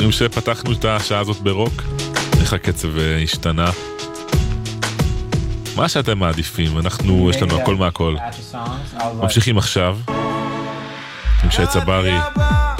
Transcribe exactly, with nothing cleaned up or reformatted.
אני חושב שפתחנו את השעה הזאת ברוק, איך הקצב השתנה. מה שאתם מעדיפים, אנחנו, יש לנו הכל מהכל. ממשיכים עכשיו עם שי צברי,